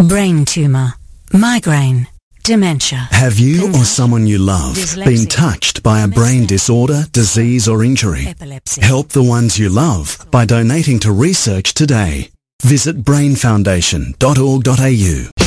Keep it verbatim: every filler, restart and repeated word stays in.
brain tumour, migraine, dementia. Have you or someone you love been touched by a brain disorder, disease or injury? Epilepsy. Help the ones you love by donating to research today. Visit brain foundation dot org dot a u.